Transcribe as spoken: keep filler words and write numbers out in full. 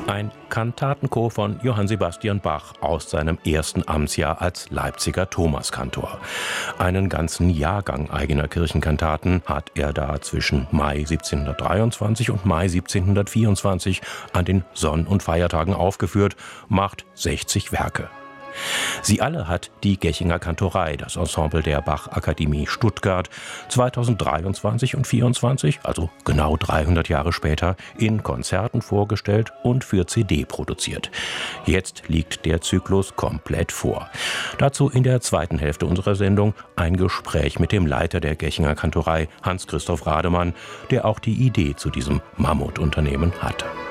Ein Kantatenchor von Johann Sebastian Bach aus seinem ersten Amtsjahr als Leipziger Thomaskantor. Einen ganzen Jahrgang eigener Kirchenkantaten hat er da zwischen Mai siebzehnhundertdreiundzwanzig und Mai siebzehnhundertvierundzwanzig an den Sonn- und Feiertagen aufgeführt, macht sechzig Werke. Sie alle hat die Gechinger Kantorei, das Ensemble der Bach-Akademie Stuttgart, zweitausenddreiundzwanzig und vierundzwanzig, also genau dreihundert Jahre später, in Konzerten vorgestellt und für C D produziert. Jetzt liegt der Zyklus komplett vor. Dazu in der zweiten Hälfte unserer Sendung ein Gespräch mit dem Leiter der Gechinger Kantorei, Hans-Christoph Rademann, der auch die Idee zu diesem Mammutunternehmen hatte.